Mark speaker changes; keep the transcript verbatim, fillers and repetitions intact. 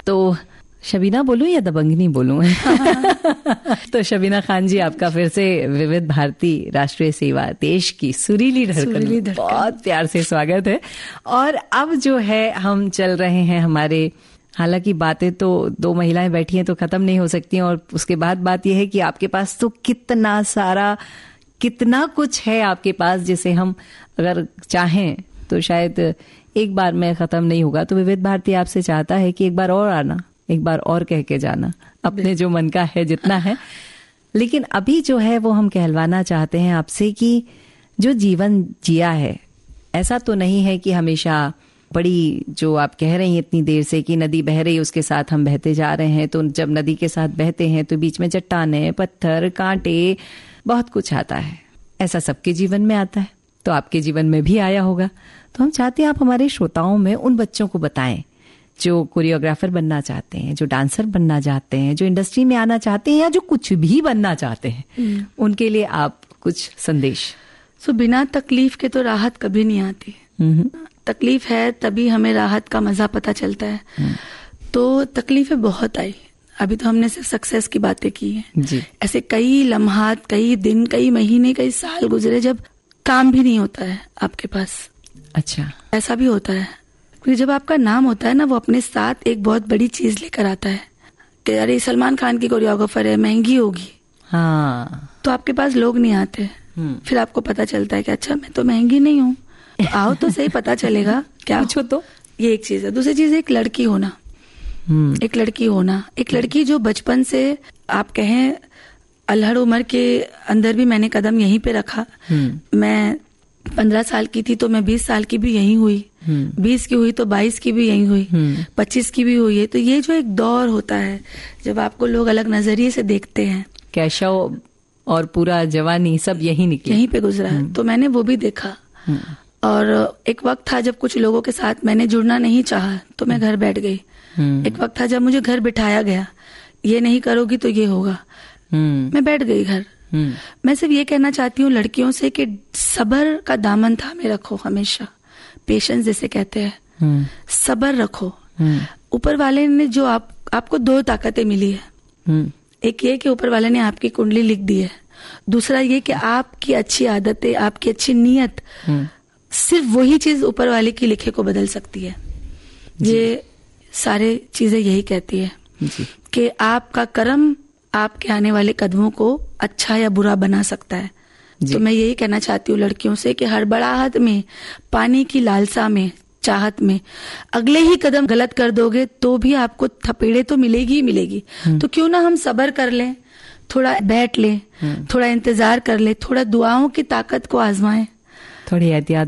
Speaker 1: तो शबीना बोलूं या दबंगनी बोलूं? तो शबीना खान जी, आपका फिर से विविध भारती राष्ट्रीय सेवा देश की सुरीली धड़कन, बहुत प्यार से स्वागत है। और अब जो है हम चल रहे हैं हमारे, हालांकि बातें तो दो महिलाएं बैठी हैं तो खत्म नहीं हो सकती, और उसके बाद बात यह है कि आपके पास तो कितना सारा, कितना कुछ है आपके पास, जिसे हम अगर चाहें तो शायद एक बार में खत्म नहीं होगा। तो विविध भारती आपसे चाहता है कि एक बार और आना, एक बार और कह के जाना अपने जो मन का है, जितना है। लेकिन अभी जो है वो हम कहलवाना चाहते हैं आपसे कि जो जीवन जिया है, ऐसा तो नहीं है कि हमेशा बड़ी, जो आप कह रही हैं इतनी देर से कि नदी बह रही उसके साथ हम बहते जा रहे हैं, तो जब नदी के साथ बहते हैं तो बीच में चट्टाने, पत्थर, कांटे, बहुत कुछ आता है। ऐसा सबके जीवन में आता है, तो आपके जीवन में भी आया होगा। तो हम चाहते हैं आप हमारे श्रोताओं में उन बच्चों को बताएं जो कोरियोग्राफर बनना चाहते हैं, जो डांसर बनना चाहते हैं, जो इंडस्ट्री में आना चाहते हैं, या जो कुछ भी बनना चाहते हैं, उनके लिए आप कुछ संदेश।
Speaker 2: सो बिना तकलीफ के तो राहत कभी नहीं आती। तकलीफ है तभी हमें राहत का मजा पता चलता है। तो तकलीफें बहुत आई, अभी तो हमने सिर्फ सक्सेस की बातें की हैं जी। ऐसे कई लम्हात, कई दिन, कई महीने, कई साल गुजरे जब काम भी नहीं होता है आपके पास।
Speaker 1: अच्छा,
Speaker 2: ऐसा भी होता है, क्योंकि जब आपका नाम होता है ना, वो अपने साथ एक बहुत बड़ी चीज लेकर आता है कि अरे सलमान खान की कोरियोग्राफर है, महंगी होगी।
Speaker 1: हाँ,
Speaker 2: तो आपके पास लोग नहीं आते। फिर आपको पता चलता है कि अच्छा मैं तो महंगी नहीं हूँ, तो आओ तो सही, पता चलेगा क्या
Speaker 1: पूछो तो।
Speaker 2: ये एक चीज है। दूसरी चीज एक लड़की होना, एक लड़की होना, एक लड़की जो बचपन से आप कहें अल्हड़ उम्र के अंदर भी मैंने कदम यहीं पे रखा। मैं पंद्रह साल की थी तो मैं बीस साल की भी यहीं हुई, बीस की हुई तो बाईस की भी यहीं हुई, पच्चीस की भी हुई है। तो ये जो एक दौर होता है जब आपको लोग अलग नजरिए से देखते हैं,
Speaker 1: कैशव और पूरा जवानी सब यहीं निकले,
Speaker 2: यहीं पे गुजरा है। तो मैंने वो भी देखा। और एक वक्त था जब कुछ लोगों के साथ मैंने जुड़ना नहीं चाहा तो मैं घर बैठ गई। एक वक्त था जब मुझे घर बिठाया गया, ये नहीं करोगी तो ये होगा, मैं बैठ गई घर। मैं सिर्फ ये कहना चाहती हूँ लड़कियों से कि सब्र का दामन थामे रखो हमेशा, पेशेंस जिसे कहते हैं, सब्र रखो। ऊपर वाले ने जो आप आपको दो ताकतें मिली है, एक ये कि ऊपर वाले ने आपकी कुंडली लिख दी है, दूसरा ये कि आपकी अच्छी आदतें, आपकी अच्छी नीयत, सिर्फ वही चीज ऊपर वाले की लिखे को बदल सकती है। ये सारे चीजें यही कहती है कि आपका कर्म आपके आने वाले कदमों को अच्छा या बुरा बना सकता है। तो मैं यही कहना चाहती हूँ लड़कियों से कि हड़बड़ाहट में, पानी की लालसा में, चाहत में अगले ही कदम गलत कर दोगे तो भी आपको थपेड़े तो मिलेगी ही मिलेगी। तो क्यों ना हम सब्र कर लें, थोड़ा बैठ लें, थोड़ा इंतजार कर लें, थोड़ा दुआओं की ताकत को आजमाएं,
Speaker 1: थोड़ी एहतियात